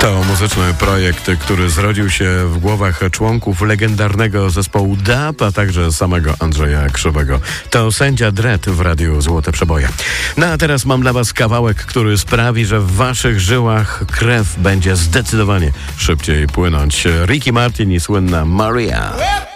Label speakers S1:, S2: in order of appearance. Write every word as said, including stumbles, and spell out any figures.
S1: To muzyczny projekt, który zrodził się w głowach członków legendarnego zespołu dub, a także samego Andrzeja Krzywego. To Sędzia Dread w Radiu Złote Przeboje. No a teraz mam dla was kawałek, który sprawi, że w waszych żyłach krew będzie zdecydowanie szybciej płynąć. Ricky Martin i słynna Maria.